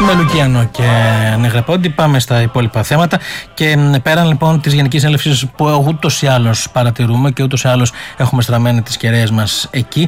Με Λουκιανό και Νεγραπόντι πάμε στα υπόλοιπα θέματα και πέραν λοιπόν της Γενικής Συνέλευσης που ούτως ή άλλως παρατηρούμε και ούτως ή άλλως έχουμε στραμμένη τις κεραίες μας εκεί,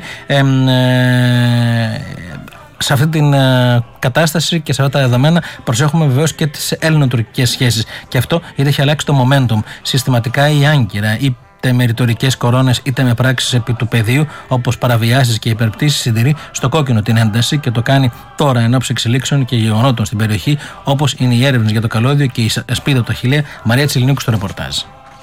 σε αυτή την κατάσταση και σε αυτά τα δεδομένα προσέχουμε βεβαίως και τις ελληνοτουρκικές σχέσεις και αυτό γιατί έχει αλλάξει το momentum. Συστηματικά η Άγκυρα, είτε με ρητορικές κορώνες είτε με πράξεις επί του πεδίου, όπως παραβιάσεις και υπερπτήσεις, συντηρεί στο κόκκινο την ένταση και το κάνει τώρα εν ώψη εξελίξεων και γεγονότων στην περιοχή, όπως είναι οι έρευνες για το καλώδιο και η ασπίδα του Αχιλλέα. Μαρία Τσιλινίκου στο ρεπορτάζ.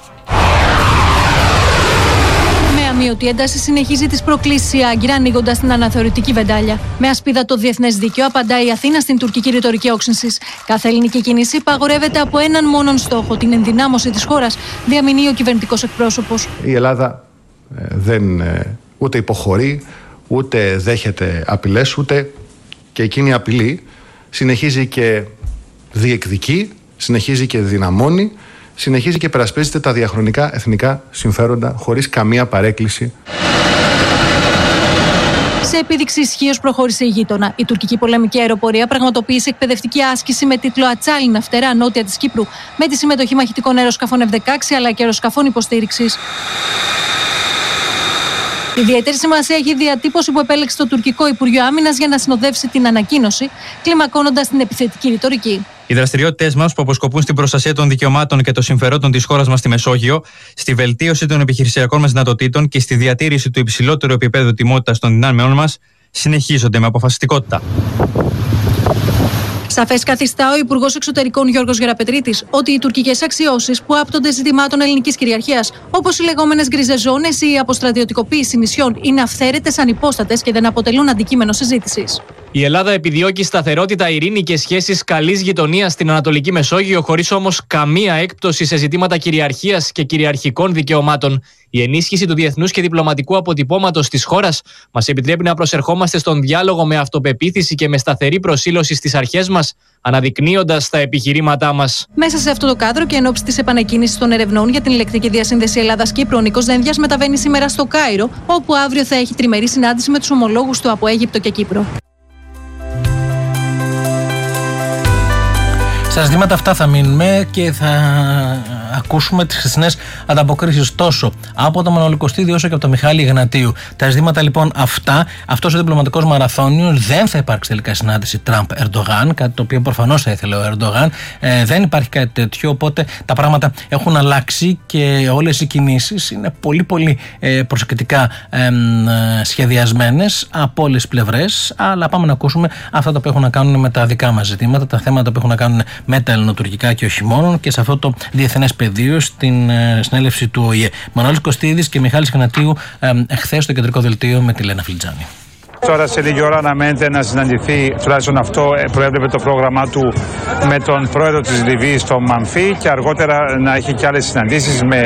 Αμύωτη ένταση συνεχίζει τις προκλήσεις η Άγκυρα, ανοίγοντας την αναθεωρητική βεντάλια. Με ασπίδα το διεθνές δίκαιο, απαντάει η Αθήνα στην τουρκική ρητορική όξυνσης. Κάθε ελληνική κίνηση υπαγορεύεται από έναν μόνον στόχο, την ενδυνάμωση της χώρας, διαμηνύει ο κυβερνητικός εκπρόσωπος. Η Ελλάδα δεν ούτε υποχωρεί, ούτε δέχεται απειλές, ούτε και εκείνη η απειλή συνεχίζει και διεκδικεί, συνεχίζει και δυναμώνει, συνεχίζει και περασπίζεται τα διαχρονικά εθνικά συμφέροντα χωρίς καμία παρέκκληση. Σε επίδειξη ισχύως προχώρησε η γείτονα. Η τουρκική πολεμική αεροπορία πραγματοποίησε εκπαιδευτική άσκηση με τίτλο Ατσάλινα φτερά νότια της Κύπρου, με τη συμμετοχή μαχητικών αεροσκαφών F-16 αλλά και αεροσκαφών υποστήριξης. Ιδιαίτερη σημασία έχει η διατύπωση που επέλεξε το τουρκικό Υπουργείο Άμυνας για να συνοδεύσει την ανακοίνωση, κλιμακώνοντας την επιθετική ρητορική. Οι δραστηριότητες μας που αποσκοπούν στην προστασία των δικαιωμάτων και των συμφερόντων της χώρας μας στη Μεσόγειο, στη βελτίωση των επιχειρησιακών μας δυνατοτήτων και στη διατήρηση του υψηλότερου επίπεδου ετοιμότητας των δυνάμεών μας συνεχίζονται με αποφασιστικότητα. Σαφές καθιστά ο Υπουργός Εξωτερικών Γιώργος Γεραπετρίτης ότι οι τουρκικές αξιώσεις που άπτονται ζητημάτων ελληνικής κυριαρχίας, όπως οι λεγόμενες γκριζες ζώνες ή η αποστρατιωτικοποίηση νησιών, είναι αυθαίρετες, ανυπόστατες και δεν αποτελούν αντικείμενο συζήτησης. Η Ελλάδα επιδιώκει σταθερότητα, ειρήνη και σχέσεις καλής γειτονίας στην Ανατολική Μεσόγειο, χωρίς όμως καμία έκπτωση σε ζητήματα κυριαρχίας και κυριαρχικών δικαιωμάτων. Η ενίσχυση του διεθνούς και διπλωματικού αποτυπώματος της χώρας μας επιτρέπει να προσερχόμαστε στον διάλογο με αυτοπεποίθηση και με σταθερή προσήλωση στις αρχές μας, αναδεικνύοντας τα επιχειρήματά μας. Μέσα σε αυτό το κάδρο και εν ώψη της επανεκκίνησης των ερευνών για την ηλεκτρική διασύνδεση Ελλάδας-Κύπρου, ο Νίκος Δένδιας μεταβαίνει σήμερα στο Κάιρο, όπου αύριο θα έχει τριμερή συνάντηση με τους ομολόγους του από Αίγυπτο και Κύπρο. Στα ζητήματα αυτά θα μείνουμε και θα ακούσουμε τις χθεσινές ανταποκρίσεις τόσο από τον Μανώλη Κωστίδη όσο και από τον Μιχάλη Ιγνατίου. Τα ζητήματα λοιπόν αυτά, αυτός ο διπλωματικός μαραθώνιος, δεν θα υπάρξει τελικά συνάντηση Τραμπ-Ερντογάν, κάτι το οποίο προφανώς θα ήθελε ο Ερντογάν. Δεν υπάρχει κάτι τέτοιο, οπότε τα πράγματα έχουν αλλάξει και όλες οι κινήσεις είναι πολύ πολύ προσεκτικά σχεδιασμένες από όλες τις πλευρές. Αλλά πάμε να ακούσουμε αυτά τα που έχουν να κάνουν με τα δικά μας ζητήματα, τα θέματα που έχουν να κάνουν με τα ελληνοτουρκικά και όχι μόνο, και σε αυτό το διεθνές πεδίο στην συνέλευση του ΟΗΕ. Μανώλης Κωστίδης και Μιχάλης Ιγνατίου εχθές στο κεντρικό δελτίο με τη Λένα Φιλτζάνη. Τώρα σε λίγη ώρα αναμένεται να συναντηθεί, τουλάχιστον αυτό προέβλεπε το πρόγραμμά του, με τον πρόεδρο της Λιβύης, τον Μανφή, και αργότερα να έχει και άλλες συναντήσεις με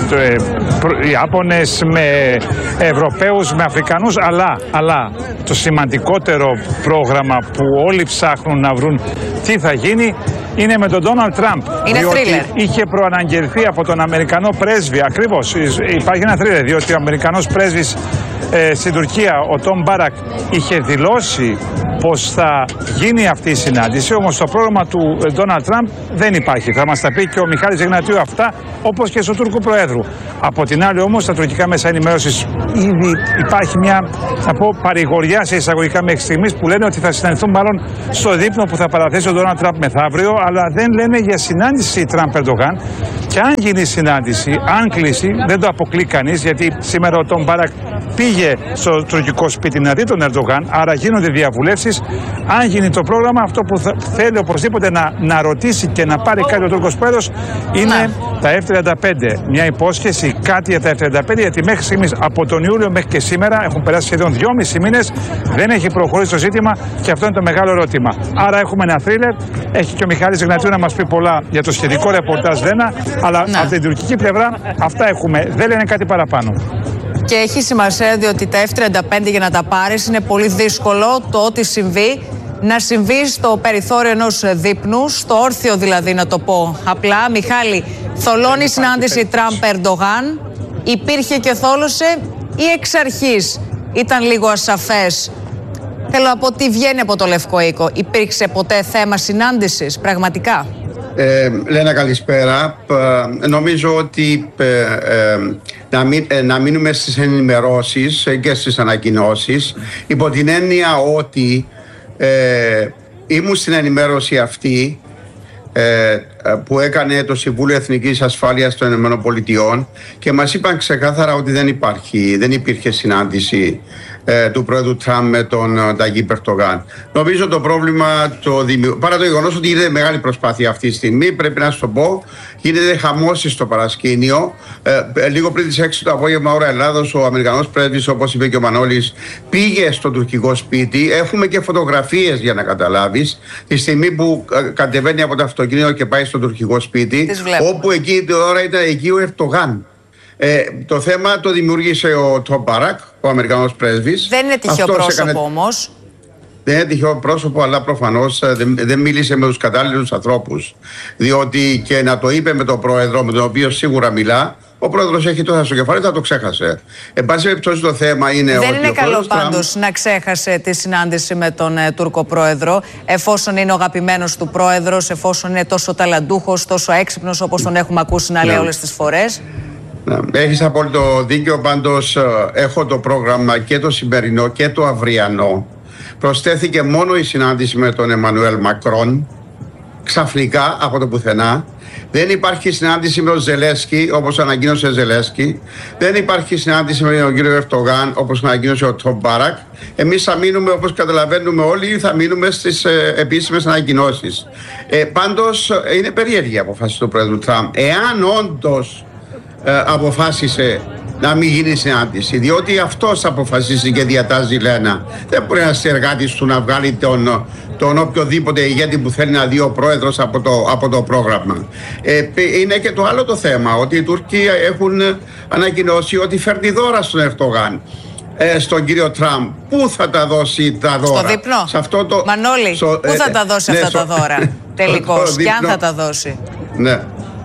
Ιάπωνες, με Ευρωπαίους, με Αφρικανούς, αλλά το σημαντικότερο πρόγραμμα που όλοι ψάχνουν να βρουν τι θα γίνει είναι με τον Ντόναλντ Τραμπ. Είναι θρίλερ. Είχε προαναγγελθεί από τον Αμερικανό πρέσβη, ακριβώς, υπάρχει ένα θρίλερ, διότι ο Αμερικανός πρέσβης στην Τουρκία, ο Τόμ Μπάρακ, είχε δηλώσει πως θα γίνει αυτή η συνάντηση, όμως το πρόγραμμα του Ντόναλντ Τραμπ δεν υπάρχει. Θα μας τα πει και ο Μιχάλης Ιγνατίου αυτά, όπως και στο Τούρκου Προέδρου. Από την άλλη όμως, στα τουρκικά μέσα ενημέρωσης ήδη υπάρχει μια, να πω, παρηγοριά σε εισαγωγικά μέχρι στιγμής, που λένε ότι θα συναντηθούν μάλλον στο δείπνο που θα παραθέσει ο Ντόναλντ Τραμπ μεθαύριο, αλλά δεν λένε για συνάντηση Τραμπ-Ερντογάν. Και αν γίνει η συνάντηση, αν κλείσει, δεν το αποκλεί κανείς, γιατί σήμερα ο Τόμ Μπάρακ πήγε στο τουρκικό σπίτι να δει τον Ερντογάν, άρα γίνονται διαβουλεύσεις. Αν γίνει το πρόγραμμα, αυτό που θέλει οπωσδήποτε να ρωτήσει και να πάρει κάτι ο Τούρκος πρόεδρος είναι τα F-35. Μια υπόσχεση, κάτι για τα F-35, γιατί μέχρι στιγμής, από τον Ιούλιο μέχρι και σήμερα, έχουν περάσει σχεδόν 2,5 μήνες, δεν έχει προχωρήσει το ζήτημα και αυτό είναι το μεγάλο ερώτημα. Άρα έχουμε ένα θρίλερ, έχει και ο Μιχάλης Ιγνατίου να μας πει πολλά για το σχετικό ρεπορτάζ Λένα, αλλά από την τουρκική πλευρά αυτά έχουμε, δεν λένε κάτι παραπάνω. Και έχει σημασία διότι τα F-35 για να τα πάρεις είναι πολύ δύσκολο το ότι συμβεί να συμβεί στο περιθώριο ενός δείπνου, στο όρθιο δηλαδή, να το πω απλά. Μιχάλη, θολώνει συνάντηση Τραμπ-Ερντογάν, υπήρχε και θόλωσε ή εξ αρχής ήταν λίγο ασαφές Θέλω να πω τι βγαίνει από το Λευκό Οίκο. Υπήρξε ποτέ θέμα συνάντησης, πραγματικά? Λένα, καλησπέρα. Νομίζω ότι να μείνουμε στις ενημερώσεις και στις ανακοινώσεις, υπό την έννοια ότι ήμουν στην ενημέρωση αυτή που έκανε το Συμβούλιο Εθνικής Ασφάλειας των ΗΠΑ και μας είπαν ξεκάθαρα ότι δεν υπήρχε συνάντηση του πρόεδρου Τραμπ με τον Ταγίπ Ερντογάν. Νομίζω το πρόβλημα παρά το γεγονός ότι γίνεται μεγάλη προσπάθεια αυτή τη στιγμή, πρέπει να σου το πω, γίνεται χαμός στο παρασκήνιο. Λίγο πριν τις 6 το απόγευμα ώρα Ελλάδος, ο Αμερικανός πρέσβης, όπως είπε και ο Μανώλης, πήγε στο τουρκικό σπίτι. Έχουμε και φωτογραφίες για να καταλάβεις. Τη στιγμή που κατεβαίνει από το αυτοκίνητο και πάει στο τουρκικό σπίτι, όπου εκεί τώρα ήταν εκεί ο Ερντογάν. Το θέμα το δημιούργησε ο Τόμ Μπάρακ, ο Αμερικανός πρέσβης. Δεν είναι τυχαίο πρόσωπο όμως. Δεν είναι τυχαίο πρόσωπο, αλλά προφανώς δεν μίλησε με τους κατάλληλους ανθρώπους. Διότι και να το είπε με τον πρόεδρο, με τον οποίο σίγουρα μιλά, ο πρόεδρος έχει τόσα στο κεφάλι, θα το ξέχασε. Εν πάση περιπτώσει, το θέμα είναι δεν ότι. Δεν είναι καλό πάντως να ξέχασε τη συνάντηση με τον Τούρκο πρόεδρο, εφόσον είναι ο αγαπημένος του πρόεδρος, εφόσον είναι τόσο ταλαντούχος, τόσο έξυπνος, όπως τον έχουμε ακούσει να λέει όλες τις φορές. Έχεις απόλυτο δίκιο. Πάντως έχω το πρόγραμμα και το σημερινό και το αυριανό. Προσθέθηκε μόνο η συνάντηση με τον Εμμανουέλ Μακρόν, ξαφνικά από το πουθενά. Δεν υπάρχει συνάντηση με τον Ζελένσκι, όπως ανακοίνωσε ο Ζελένσκι. Δεν υπάρχει συνάντηση με τον κύριο Ερντογάν, όπως ανακοίνωσε ο Τόμ Μπάρακ. Εμείς θα μείνουμε, όπως καταλαβαίνουμε όλοι, θα μείνουμε στις επίσημες ανακοινώσεις. Πάντως είναι περίεργη η αποφάση του πρόεδρου Τραμπ. Εάν όντως αποφάσισε να μην γίνει συνάντηση, διότι αυτός αποφασίζει και διατάζει, Λένα. Δεν μπορεί ένας εργάτης του να βγάλει τον οποιοδήποτε ηγέτη που θέλει να δει ο πρόεδρος από το πρόγραμμα. Είναι και το άλλο το θέμα, ότι οι Τούρκοι έχουν ανακοινώσει ότι φέρνει δώρα στον Ερντογάν, στον κύριο Τραμπ. Πού θα τα δώσει τα δώρα? Στο δείπνο. Σε αυτό Μανώλη, πού θα τα δώσει αυτά τα δώρα τελικώς και αν θα τα δώσει? Ναι.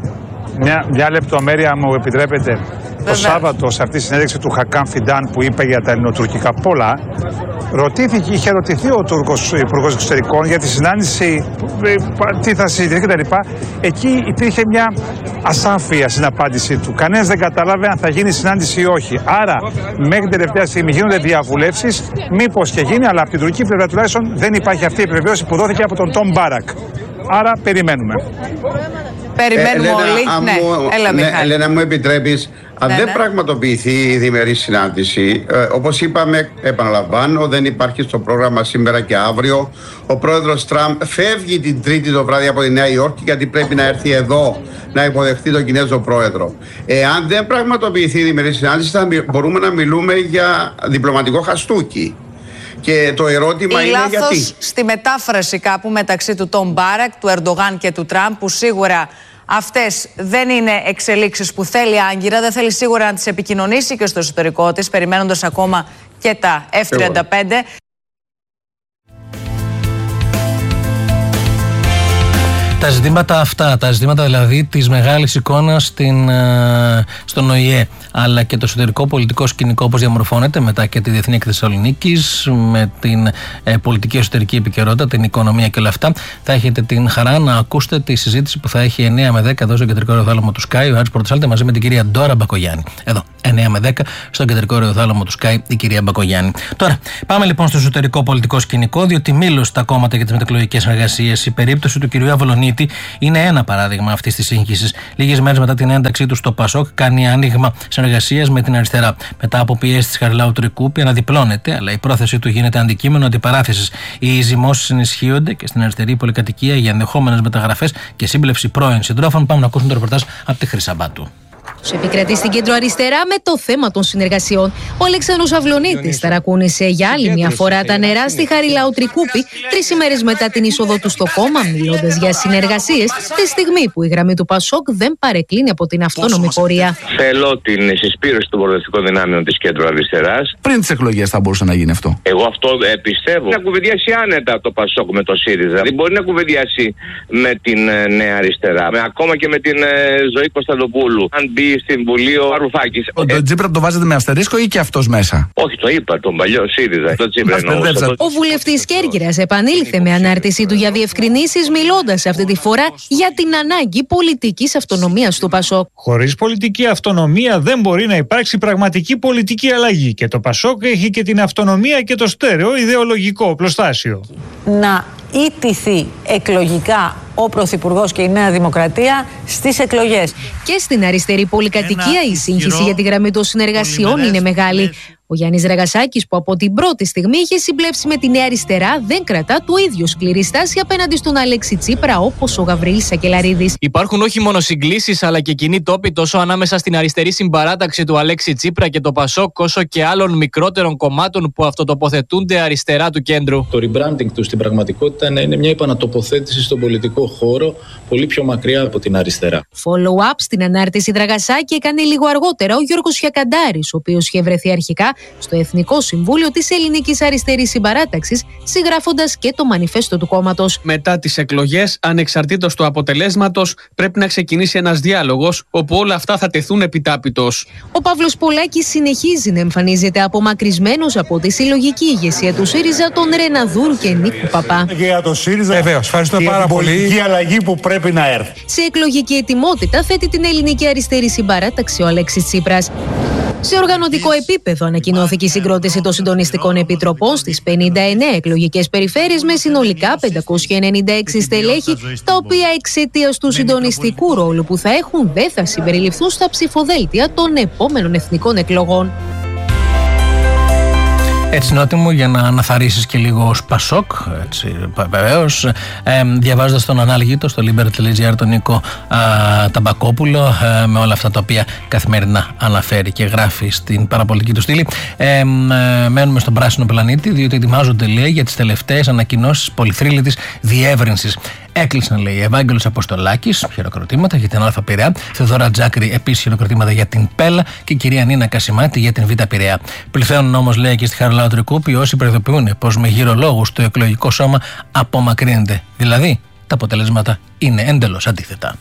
Μια λεπτομέρεια, μου επιτρέπετε. Το Σάββατο, σε αυτή τη συνέντευξη του Χακάν Φιντάν που είπε για τα ελληνοτουρκικά πολλά, είχε ρωτηθεί ο Τούρκος Υπουργός Εξωτερικών για τη συνάντηση, τι θα συζητηθεί κτλ. Εκεί υπήρχε μια ασάφεια στην απάντησή του. Κανένας δεν κατάλαβε αν θα γίνει συνάντηση ή όχι. Άρα, μέχρι την τελευταία στιγμή γίνονται διαβουλεύσεις, μήπως και γίνει, αλλά από την τουρκική πλευρά τουλάχιστον δεν υπάρχει αυτή η επιβεβαίωση που δόθηκε από τον Τόμ Μπάρακ. Άρα, περιμένουμε. Περιμένουμε όλοι. Έλα, Μιχάλη. Ελένα, μου επιτρέπεις, αν δεν πραγματοποιηθεί η διμερή συνάντηση, όπως είπαμε, επαναλαμβάνω, δεν υπάρχει στο πρόγραμμα σήμερα και αύριο. Ο πρόεδρος Τραμπ φεύγει την Τρίτη το βράδυ από τη Νέα Υόρκη, γιατί πρέπει να έρθει εδώ να υποδεχτεί τον Κινέζο πρόεδρο. Εάν δεν πραγματοποιηθεί η διμερή συνάντηση, θα μπορούμε να μιλούμε για διπλωματικό χαστούκι. Και το ερώτημα είναι γιατί. Λάθος στη μετάφραση κάπου μεταξύ του Τόμ Μπάρακ, του Ερντογάν και του Τραμπ, που σίγουρα αυτές δεν είναι εξελίξεις που θέλει Άγκυρα, δεν θέλει σίγουρα να τις επικοινωνήσει και στο εσωτερικό της, περιμένοντας ακόμα και τα F-35. Τα ζητήματα αυτά, τα ζητήματα δηλαδή της μεγάλης εικόνας στον ΟΗΕ, αλλά και το εσωτερικό πολιτικό σκηνικό όπως διαμορφώνεται μετά και τη Διεθνή Έκθεση Θεσσαλονίκης, με την πολιτική εσωτερική επικαιρότητα, την οικονομία και όλα αυτά, θα έχετε την χαρά να ακούσετε τη συζήτηση που θα έχει 9 με 10 εδώ στο κεντρικό ραδιοθάλαμο του Sky, ο Άρης Πρωτοσάλτη μαζί με την κυρία Ντόρα Μπακογιάννη. Εδώ, 9 με 10 στο κεντρικό ραδιοθάλαμο του Sky, η κυρία Μπακογιάννη. Τώρα, πάμε λοιπόν στο εσωτερικό πολιτικό σκηνικό, διότι μήλωσε τα κόμματα για τις μετεκλογικές εργασίες. Η περίπτωση του κυρίου Αβολονίτη είναι ένα παράδειγμα αυτής της σύγχυσης. Λίγες μέρες μετά την ένταξή του στο ΠΑΣΟΚ, κάνει άνοιγμα συνεργασίας με την αριστερά. Μετά από πιέσεις της Χαριλάου Τρικούπη, αναδιπλώνεται, αλλά η πρόθεσή του γίνεται αντικείμενο αντιπαράθεσης. Οι ζυμώσεις ενισχύονται και στην αριστερή πολυκατοικία για ενδεχόμενες μεταγραφές και σύμπλευση πρώην συντρόφων. Πάμε να ακούσουμε το ρεπορτάζ από τη Χρυσαμπάτου. Σου επικρατεί στην κέντρο αριστερά με το θέμα των συνεργασιών. Ο Αλέξανδρος Αυλονίτης ταρακούνησε για άλλη μια φορά τα νερά στη Χαριλάου Τρικούπη 3 ημέρες μετά την είσοδο του στο κόμμα, μιλώντας για συνεργασίες, τη στιγμή που η γραμμή του ΠΑΣΟΚ δεν παρεκκλίνει από την αυτόνομη πορεία. Θέλω την συσπήρωση των προοδευτικών δυνάμεων της κέντρου αριστεράς. Πριν τις εκλογές θα μπορούσε να γίνει αυτό. Εγώ αυτό πιστεύω. Να κουβεντιάσει άνετα το ΠΑΣΟΚ με το ΣΥΡΙΖΑ. Δεν μπορεί να κουβεντιάσει με την Νέα Αριστερά. Ακόμα και με την Ζωή Κωνσταντοπούλου. Αν μπει στην Βουλή ο Αρουφάκης. Τον Τσίπρα το βάζετε με αστερίσκο ή και αυτός μέσα? Όχι, το είπα, τον παλιό ΣΥΡΙΖΑ. Τον Τσίπρα εννοούσα. Ο βουλευτής Κέρκυρας επανήλθε με ανάρτησή του για διευκρινήσεις, μιλώντας αυτή τη φορά για την ανάγκη πολιτικής αυτονομίας του ΠΑΣΟΚ. Χωρίς πολιτική αυτονομία δεν μπορεί να υπάρξει πραγματική πολιτική αλλαγή. Και το ΠΑΣΟΚ έχει και την αυτονομία και το στέρεο ιδεολογικό οπλοστάσιο. Να ιτηθεί εκλογικά ο Πρωθυπουργός και η Νέα Δημοκρατία στις εκλογές. Και στην αριστερή πολυκατοικία η σύγχυση για τη γραμμή των συνεργασιών είναι μεγάλη. Ο Γιάννης Ραγασάκης, που από την πρώτη στιγμή είχε συμπλέψει με τη Νέα Αριστερά, δεν κρατά το ίδιο σκληρή στάση απέναντι στον Αλέξη Τσίπρα όπως ο Γαβρίλης Σακελαρίδης. Υπάρχουν όχι μόνο συγκλήσεις αλλά και κοινοί τόποι τόσο ανάμεσα στην αριστερή συμπαράταξη του Αλέξη Τσίπρα και το ΠΑΣΟΚ, όσο και άλλων μικρότερων κομμάτων που αυτοτοποθετούνται αριστερά του κέντρου. Το rebranding του στην πραγματικότητα είναι μια επανατοποθέτηση στον πολιτικό χώρο πολύ πιο μακριά από την αριστερά. Follow-up στην ανάρτηση Δραγασάκη έκανε λίγο αργότερα ο Γιώργος Χιακαντάρης, ο οποίος είχε βρεθεί αρχικά στο Εθνικό Συμβούλιο της Ελληνικής Αριστερής Συμπαράταξης, συγγράφοντας και το μανιφέστο του κόμματος. Μετά τις εκλογές, ανεξαρτήτως του αποτελέσματος, πρέπει να ξεκινήσει ένας διάλογος, όπου όλα αυτά θα τεθούν επιτάπητος. Ο Παύλος Πολάκης συνεχίζει να εμφανίζεται απομακρυσμένος από τη συλλογική ηγεσία του ΣΥΡΙΖΑ, των Ρεναδούρου και Νίκου Παπά. Και για το ΣΥΡΙΖΑ, βεβαίως, ευχαριστώ πάρα πολύ. Πολιτική αλλαγή που πρέπει να έρθει. Σε εκλογική ετοιμότητα θέτει την Ελληνική Αριστερή Συμπαράταξη ο Αλέξης Τσίπρας. Σε οργανωτικό επίπεδο ανακοινώθηκε η συγκρότηση των συντονιστικών επιτροπών στις 59 εκλογικές περιφέρειες με συνολικά 596 στελέχη, τα οποία εξαιτίας του συντονιστικού ρόλου που θα έχουν δεν θα συμπεριληφθούν στα ψηφοδέλτια των επόμενων εθνικών εκλογών. Έτσι, Νότι μου, για να αναθαρρήσεις και λίγο ως ΠΑΣΟΚ, βεβαίως, διαβάζοντας τον ανάλογητο στο Liber.gr τον Νίκο Ταμπακόπουλο, με όλα αυτά τα οποία καθημερινά αναφέρει και γράφει στην παραπολιτική του στήλη, μένουμε στον πράσινο πλανήτη, διότι ετοιμάζονται, λέει, για τις τελευταίες ανακοινώσεις πολυθρύλητης διεύρυνσης. Έκλεισαν, λέει, Ευάγγελος Αποστολάκης, χειροκροτήματα για την Α Πειραιά, Θεοδώρα Τζάκρη, επίσης χειροκροτήματα για την Πέλα και η κυρία Νίνα Κασιμάτη για την Β Πειραιά. Πληθαίνουν όμως, λέει, και στη Χαριλάου Τρικούπη όσοι προειδοποιούν πως με γυρολόγους το εκλογικό σώμα απομακρύνεται. Δηλαδή, τα αποτελέσματα είναι εντελώς αντίθετα.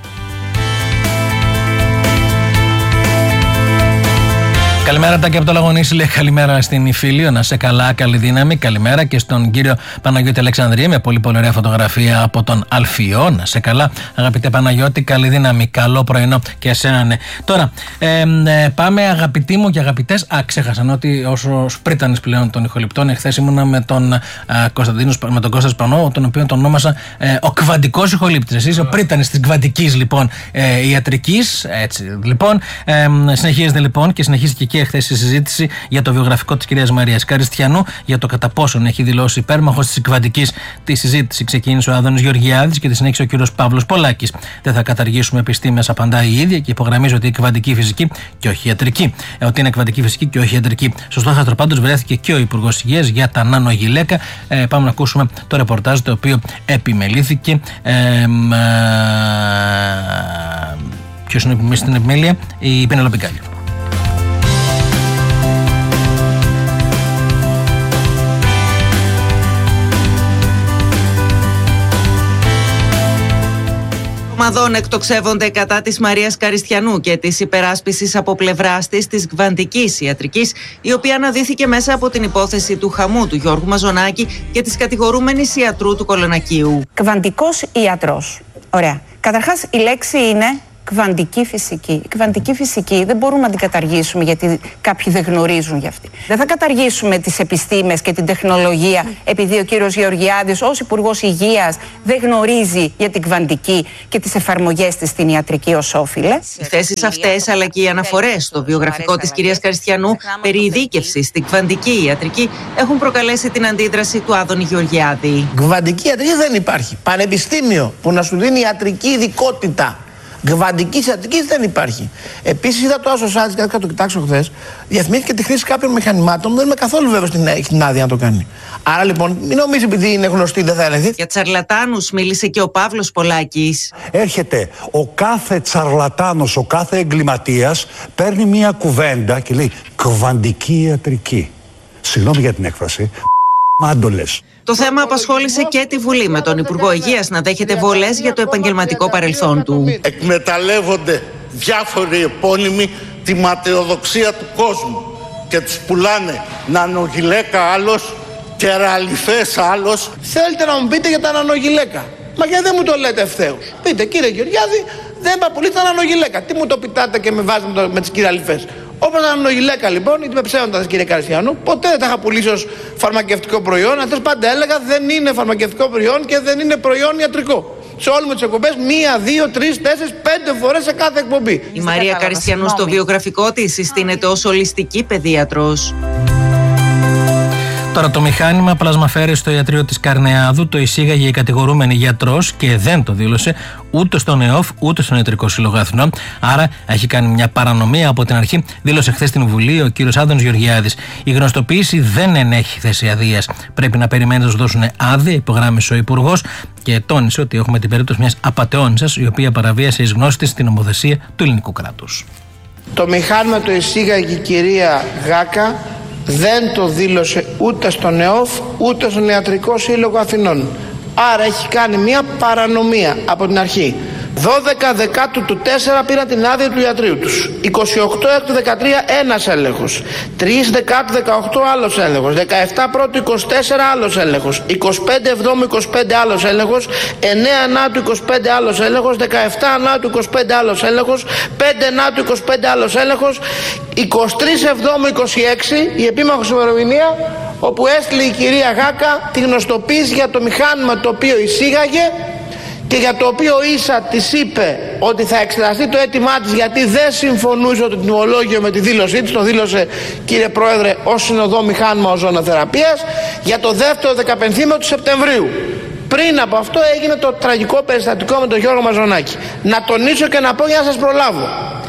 Καλημέρα τα και από το Λαγωνίσι, λέει, καλημέρα στην Ιφίλιο, να σε καλά, καλή δύναμη. Καλημέρα και στον κύριο Παναγιώτη Αλεξανδρία με πολύ ωραία φωτογραφία από τον Αλφιό. Να σε καλά, αγαπητέ Παναγιώτη, καλή δύναμη, καλό πρωινό και εσένα, ναι. Τώρα, πάμε, αγαπητοί μου και αγαπητές. Ξέχασαν ότι όσο πρίτανης πλέον των ηχοληπτών, εχθές ήμουνα με τον Κώστα Σπανό, τον οποίο τον ονόμασα ο κβαντικός ηχολήπτης. Εσείς ο πρίτανης της κβαντικής, λοιπόν, ιατρικής. Έτσι, λοιπόν, συνεχίζεται λοιπόν και συνεχίστηκε και χθες η συζήτηση για το βιογραφικό της κυρίας Μαρίας Καριστιανού, για το κατά πόσον έχει δηλώσει υπέρμαχος της κβαντικής. Τη συζήτηση ξεκίνησε ο Άδωνης Γεωργιάδης και τη συνέχισε ο κύριος Παύλος Πολάκης. Δεν θα καταργήσουμε επιστήμες, απαντάει η ίδια και υπογραμμίζει ότι είναι κβαντική φυσική και όχι ιατρική. Ότι είναι κβαντική φυσική και όχι ιατρική. Στο στόχαστρο πάντως βρέθηκε και ο Υπουργός Υγείας για τα νανογυλαίκα. Πάμε να ακούσουμε το ρεπορτάζ το οποίο επιμελήθηκε. Ποιος είναι στην επιμέλεια? Η Πενελόπη Γκάλη. Ομαδών εκτοξεύονται κατά της Μαρίας Καριστιανού και της υπεράσπισης από πλευράς της κβαντικής ιατρικής, η οποία αναδύθηκε μέσα από την υπόθεση του χαμού του Γιώργου Μαζονάκη και της κατηγορούμενης ιατρού του Κολονακίου. Κβαντικός ιατρός. Ωραία. Καταρχάς, η λέξη είναι κβαντική φυσική. Η κβαντική φυσική δεν μπορούμε να την καταργήσουμε γιατί κάποιοι δεν γνωρίζουν γι' αυτή. Δεν θα καταργήσουμε τις επιστήμες και την τεχνολογία επειδή ο κύριος Γεωργιάδης ως Υπουργός Υγείας δεν γνωρίζει για την κβαντική και τις εφαρμογές της στην ιατρική ως όφιλε. Οι θέσεις αυτές αλλά και οι αναφορές στο βιογραφικό της κυρίας Καριστιανού περί ειδίκευσης στην κβαντική ιατρική έχουν προκαλέσει την αντίδραση του Άδωνη Γεωργιάδη. Κβαντική ιατρική δεν υπάρχει. Πανεπιστήμιο που να σου δίνει ιατρική ειδικότητα. Κβαντική ιατρική δεν υπάρχει. Επίσης, είδα το Άσο Σάλτης, κάτι το κοιτάξω χθες, διαφημίστηκε τη χρήση κάποιων μηχανημάτων, δεν είμαι καθόλου βέβαιος στην άδεια να το κάνει. Άρα λοιπόν, μην νομίζει επειδή είναι γνωστή δεν θα ελεγχθεί. Για τσαρλατάνους μίλησε και ο Παύλος Πολάκης. Έρχεται ο κάθε τσαρλατάνος, ο κάθε εγκληματίας, παίρνει μία κουβέντα και λέει κβαντική ιατρική. Συγγνώμη για την έκφραση. Μάντολες. Το θέμα απασχόλησε και τη Βουλή, με τον Υπουργό Υγείας να δέχεται βολές για το επαγγελματικό παρελθόν του. Εκμεταλλεύονται διάφοροι επώνυμοι τη ματαιοδοξία του κόσμου και τους πουλάνε νανογιλέκα άλλος και ραλιφές άλλος. Θέλετε να μου πείτε για τα νανογιλέκα? Μα γιατί δεν μου το λέτε ευθέως? Πείτε, κύριε Γεωργιάδη, δεν είπα πολύ τα νανογιλέκα. Τι μου το πιτάτε και με βάζετε με τις κυραλιφές? Όπως τα νανογιλέκα λοιπόν, είτε με ψέματα κύριε Καριστιανού, ποτέ δεν τα είχα πουλήσει ως φαρμακευτικό προϊόν. Αυτές πάντα έλεγα δεν είναι φαρμακευτικό προϊόν και δεν είναι προϊόν ιατρικό. Σε όλες τις εκπομπές, 1, 2, 3, 4, 5 φορές σε κάθε εκπομπή. Η Μαρία Καριστιανού στο βιογραφικό της συστήνεται ως ολιστική παιδίατρος. Τώρα το μηχάνημα πλασμαφέρει στο ιατρείο της Καρνεάδου το εισήγαγε η κατηγορούμενη γιατρός και δεν το δήλωσε ούτε στον ΕΟΦ ούτε στον Ιατρικό Σύλλογο Αθηνών. Άρα έχει κάνει μια παρανομία από την αρχή, δήλωσε χθες στην Βουλή ο κύριος Άδωνης Γεωργιάδης. Η γνωστοποίηση δεν ενέχει θέση αδείας. Πρέπει να περιμένει να σου δώσουν άδεια, υπογράμμισε ο Υπουργός και τόνισε ότι έχουμε την περίπτωση μιας απατεώνισσας η οποία παραβίασε εις γνώση της την νομοθεσία του ελληνικού κράτους. Το μηχάνημα το εισήγαγε η κυρία Γάκα. Δεν το δήλωσε ούτε στον ΕΟΦ ούτε στον Ιατρικό Σύλλογο Αθηνών. Άρα έχει κάνει μια παρανομία από την αρχή. 12 Δεκάτου του 4 πήραν την άδεια του ιατρείου τους. 28 Έκτου 13 ένας έλεγχος. 3 Δεκάτου 18 άλλος έλεγχος. 17 Πρώτου 24 άλλος έλεγχος. 25 Εβδόμου 25 άλλος έλεγχος. 9 Ανάτου 25 άλλος έλεγχος. 17 Ανάτου 25 άλλος έλεγχος. 5 Ανάτου 25 άλλος έλεγχος. 23 Εβδόμου 26 η επίμαχος ημερομηνία όπου έστειλε η κυρία Γάκα τη γνωστοποίηση για το μηχάνημα το οποίο εισήγαγε και για το οποίο ίσα της είπε ότι θα εξεταστεί το αίτημά της γιατί δεν συμφωνούσε το τιμολόγιο με τη δήλωσή της. Το δήλωσε, κύριε Πρόεδρε, ως συνοδό μηχάνημα οζονοθεραπείας για το δεύτερο 15 του Σεπτεμβρίου. Πριν από αυτό έγινε το τραγικό περιστατικό με τον Γιώργο Μαζονάκη. Να τονίσω και να πω για να σας προλάβω.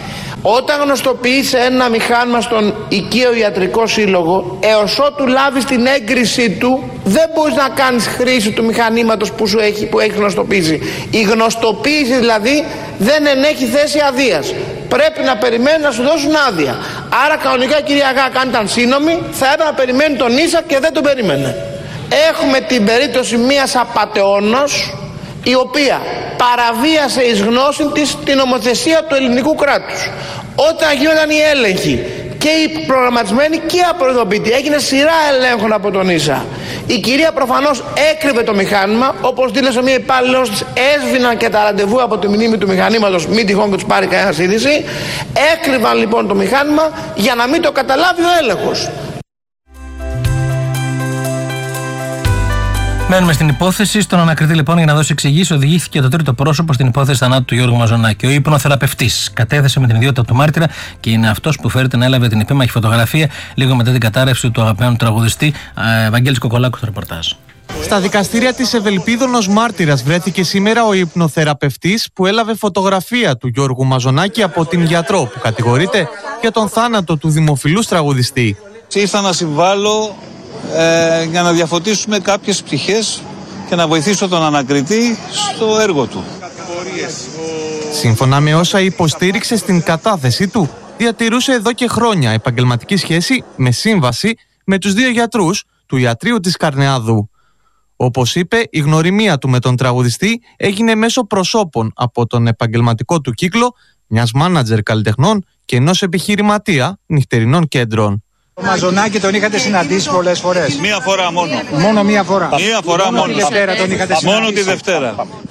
Όταν γνωστοποιείσαι ένα μηχάνημα στον οικείο ιατρικό σύλλογο, έως ότου λάβεις την έγκρισή του, δεν μπορείς να κάνεις χρήση του μηχανήματος που έχει γνωστοποιήσει. Η γνωστοποίηση δηλαδή δεν ενέχει θέση αδείας. Πρέπει να περιμένει να σου δώσουν άδεια. Άρα κανονικά κυρία Γάκα, αν ήταν σύνομη, θα έπρεπε να περιμένει τον ίσα και δεν τον περίμενε. Έχουμε την περίπτωση μιας απατεώνος, η οποία παραβίασε εις γνώση της την νομοθεσία του ελληνικού κράτους. Όταν γίνονταν οι έλεγχοι και οι προγραμματισμένοι και απροειδοποιητοί, έγινε σειρά ελέγχων από τον ίσα. Η κυρία προφανώς έκρυβε το μηχάνημα, όπως δήλωσε μια υπάλληλος της, έσβηναν και τα ραντεβού από τη μνήμη του μηχανήματος, μην τυχόν και τους πάρει κανένας είδηση. Έκρυβαν λοιπόν το μηχάνημα για να μην το καταλάβει ο έλεγχος. Μένουμε στην υπόθεση. Στον ανακριτή λοιπόν για να δώσει εξηγήσεις οδηγήθηκε το τρίτο πρόσωπο στην υπόθεση θανάτου του Γιώργου Μαζονάκη. Ο υπνοθεραπευτής κατέθεσε με την ιδιότητα του μάρτυρα και είναι αυτός που φέρεται να έλαβε την επίμαχη φωτογραφία λίγο μετά την κατάρρευση του αγαπημένου τραγουδιστή. Βαγγέλης Κοκολάκου στο ρεπορτάζ. Στα δικαστήρια της Ευελπίδων ως μάρτυρας βρέθηκε σήμερα ο υπνοθεραπευτής που έλαβε φωτογραφία του Γιώργου Μαζονάκη από την γιατρό που κατηγορείται για τον θάνατο του δημοφιλούς τραγουδιστή. Ήρθα να συμβάλλω για να διαφωτίσουμε κάποιες πτυχές και να βοηθήσω τον ανακριτή στο έργο του. Σύμφωνα με όσα υποστήριξε στην κατάθεσή του, διατηρούσε εδώ και χρόνια επαγγελματική σχέση με σύμβαση με τους δύο γιατρούς του ιατρείου της Καρνεάδου. Όπως είπε, η γνωριμία του με τον τραγουδιστή έγινε μέσω προσώπων από τον επαγγελματικό του κύκλο, μιας μάνατζερ καλλιτεχνών και ενός επιχειρηματία νυχτερινών κέντρων. Ο Μαζονάκη τον είχατε συναντήσει πολλές φορές. Μία φορά μόνο. Μόνο μία φορά. Μία φορά μόνο. Τη Δευτέρα τον είχατε συναντήσει. Μόνο τη Δευτέρα.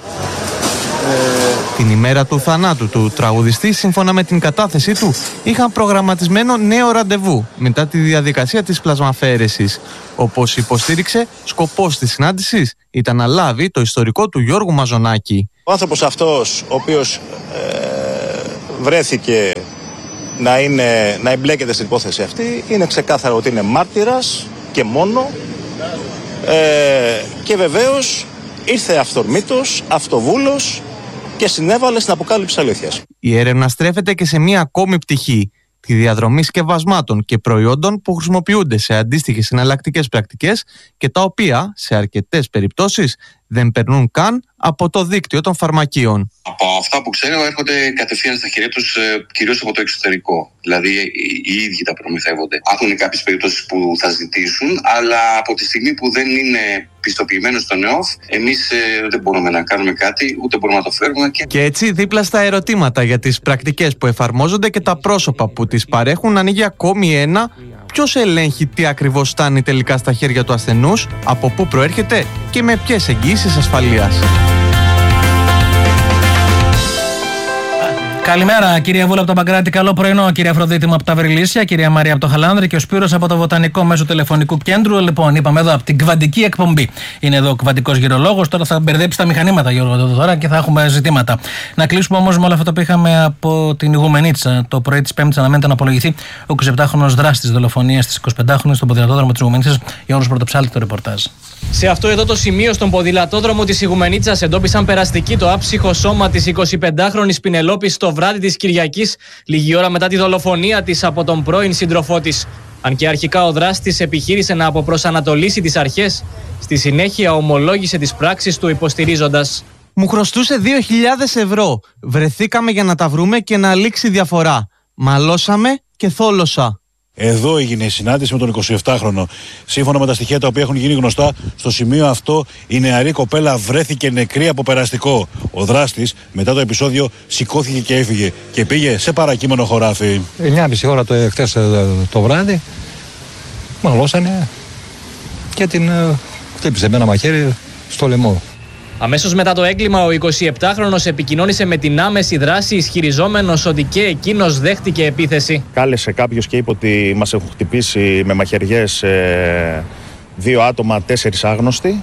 Την ημέρα του θανάτου του τραγουδιστή, σύμφωνα με την κατάθεσή του, είχαν προγραμματισμένο νέο ραντεβού μετά τη διαδικασία της πλασμαφέρεσης. Όπως υποστήριξε, σκοπός της συνάντησης ήταν να λάβει το ιστορικό του Γιώργου Μαζονάκη. Ο άνθρωπος αυτός, ο οποίος βρέθηκε να εμπλέκεται στην υπόθεση αυτή, είναι ξεκάθαρο ότι είναι μάρτυρας και μόνο, και βεβαίως ήρθε αυθορμήτως, αυτοβούλος και συνέβαλε στην αποκάλυψη αλήθειας. Η έρευνα στρέφεται και σε μία ακόμη πτυχή, τη διαδρομή σκευασμάτων και προϊόντων που χρησιμοποιούνται σε αντίστοιχες εναλλακτικές πρακτικές και τα οποία, σε αρκετές περιπτώσεις, δεν περνούν καν από το δίκτυο των φαρμακείων. Από αυτά που ξέρω έρχονται κατευθείαν στα χέρια τους, κυρίως από το εξωτερικό. Δηλαδή οι ίδιοι τα προμηθεύονται. Έχουν κάποιες περιπτώσεις που θα ζητήσουν, αλλά από τη στιγμή που δεν είναι πιστοποιημένος στο ΝΕΟΦ, εμείς δεν μπορούμε να κάνουμε κάτι, ούτε μπορούμε να το φέρουμε. Και έτσι, δίπλα στα ερωτήματα για τις πρακτικές που εφαρμόζονται και τα πρόσωπα που τις παρέχουν, ανοίγει ακόμη ένα. Ποιος ελέγχει τι ακριβώς φτάνει τελικά στα χέρια του ασθενούς, από πού προέρχεται και με ποιες εγγύησεις ασφαλείας. Καλημέρα, κυρία Βούλα από τον Παγκράτη. Καλό πρωινό, κυρία Αφροδίτη μου από τα Βρυλίσια, κυρία Μαρία από το Χαλάνδρη και ο Σπύρος από το Βοτανικό μέσω τηλεφωνικού κέντρου. Λοιπόν, είπαμε εδώ από την Κβαντική εκπομπή. Είναι εδώ ο Κβαντικός Γυρολόγος. Τώρα θα μπερδέψει τα μηχανήματα, Γιώργο, τώρα και θα έχουμε ζητήματα. Να κλείσουμε όμως με όλα αυτά που είχαμε από την Ιγουμενίτσα. Το πρωί της Πέμπτης αναμένεται να απολογηθεί ο 27χρονος δράστης δολοφονίας της 25χρονης στον ποδηλατόδρομο της Ιγουμενίτσας. Γιώργος Πρωτοψάλτη, το ρεπορτάζ. Σε αυτό εδώ το σημείο, στον ποδηλατόδρομο της Ιγουμενίτσας, εντόπισαν περαστική το άψυχο σώμα της 25χρονης Πινελόπης το βράδυ της Κυριακής, λίγη ώρα μετά τη δολοφονία της από τον πρώην σύντροφό της. Αν και αρχικά ο δράστης επιχείρησε να αποπροσανατολίσει τις αρχές, στη συνέχεια ομολόγησε τις πράξεις του υποστηρίζοντας: «Μου χρωστούσε 2.000 ευρώ. Βρεθήκαμε για να τα βρούμε και να λήξει διαφορά. Μαλώσαμε και θόλωσα». Εδώ έγινε η συνάντηση με τον 27χρονο. Σύμφωνα με τα στοιχεία τα οποία έχουν γίνει γνωστά, στο σημείο αυτό η νεαρή κοπέλα βρέθηκε νεκρή από περαστικό. Ο δράστης, μετά το επεισόδιο, σηκώθηκε και έφυγε και πήγε σε παρακείμενο χωράφι. 9.30 ώρα χθες το βράδυ, μαλώσανε και την χτύπησε με ένα μαχαίρι στο λαιμό. Αμέσως μετά το έγκλημα, ο 27χρονος επικοινώνησε με την άμεση δράση, ισχυριζόμενος ότι και εκείνος δέχτηκε επίθεση. Κάλεσε κάποιος και είπε ότι μας έχουν χτυπήσει με μαχαιριές 2 άτομα, 4 άγνωστοι.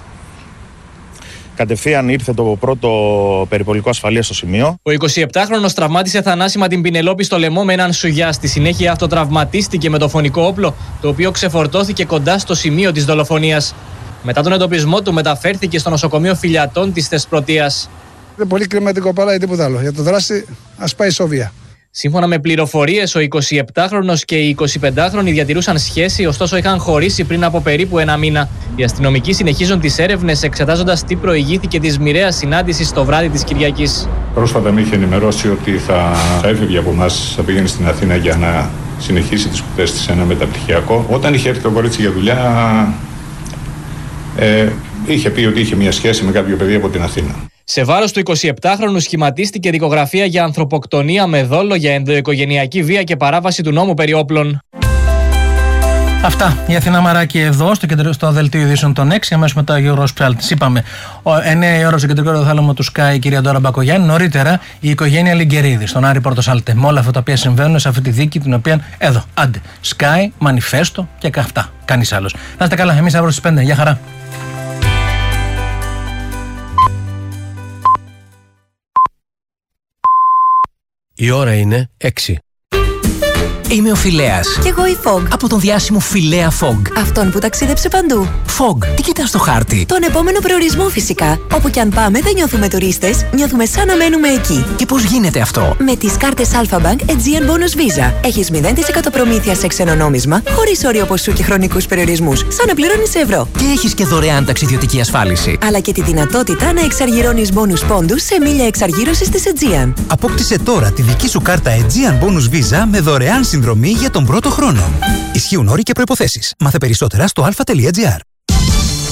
Κατευθείαν ήρθε το πρώτο περιπολικό ασφαλείας στο σημείο. Ο 27χρονος τραυμάτισε θανάσιμα την Πινελόπη στο λαιμό με έναν σουγιά. Στη συνέχεια αυτοτραυματίστηκε με το φωνικό όπλο, το οποίο ξεφορτώθηκε κοντά στο σημείο της δολοφονίας. Μετά τον εντοπισμό του μεταφέρθηκε στο νοσοκομείο Φιλιατών της Θεσπρωτείας. Είναι πολύ κλιματικό παρά ή τίποτα άλλο. Για το δράστη ας πάει σοβία. Σύμφωνα με πληροφορίες, ο 27χρονος και η 25χρονη διατηρούσαν σχέση, ωστόσο είχαν χωρίσει πριν από περίπου 1 μήνα. Οι αστυνομικοί συνεχίζουν τις έρευνες, εξετάζοντας τι προηγήθηκε της μοιραίας συνάντησης το βράδυ της Κυριακής. Πρόσφατα με είχε ενημερώσει ότι θα έφευγε από εμάς, θα πήγαινε στην Αθήνα για να συνεχίσει τις σπουδές της σε ένα μεταπτυχιακό. Όταν είχε έρθει το κορίτσι για δουλειά, είχε πει ότι είχε μια σχέση με κάποιο παιδί από την Αθήνα. Σε βάρος του 27χρονου σχηματίστηκε δικογραφία για ανθρωποκτονία με δόλο, για ενδοοικογενειακή βία και παράβαση του νόμου περί όπλων. Αυτά. Η Αθηνά Μαράκη εδώ, στο δελτίο ειδήσεων των 6. Αμέσως μετά ο Γιώργος Ψάλτης. Είπαμε, 9 η ώρα στο κεντρικό ροθάλαμο του Sky, η κυρία Ντόρα Μπακογιάννη. Νωρίτερα η οικογένεια Λιγκερίδη, στον Άρη Πορτοσάλτε. Με όλα αυτά τα οποία συμβαίνουν σε αυτή τη δίκη, την οποία εδώ, άντε, Sky, Μανιφέστο και αυτά. Κανείς άλλος. Να είστε καλά. Εμείς αύριο στις 5. Γεια χαρά. Η ώρα είναι 6. Είμαι ο Φιλέας. Κι εγώ η Fog. Από τον διάσημο Φιλέα Fog. Αυτόν που ταξίδεψε παντού. Fog, τι κοιτάς στο χάρτη? Τον επόμενο προορισμό φυσικά. Όπου κι αν πάμε δεν νιώθουμε τουρίστες, νιώθουμε σαν να μένουμε εκεί. Και πώς γίνεται αυτό? Με τις κάρτες Alpha Bank Aegean Bonus Visa. Έχεις 0% προμήθεια σε ξένο νόμισμα, χωρίς όριο ποσού και χρονικούς περιορισμούς, σαν να πληρώνεις σε ευρώ. Και έχεις και δωρεάν ταξιδιωτική ασφάλιση. Αλλά και τη δυνατότητα να εξαργυρώνεις bonus πόντους σε μίλια εξαργύρωσης της Aegean. Απόκτησε τώρα τη δική σου κάρτα Aegean Bonus Visa με δωρεάν συνδρομή για τον πρώτο χρόνο. Ισχύουν όροι και προϋποθέσεις. Μάθε περισσότερα στο alpha.gr.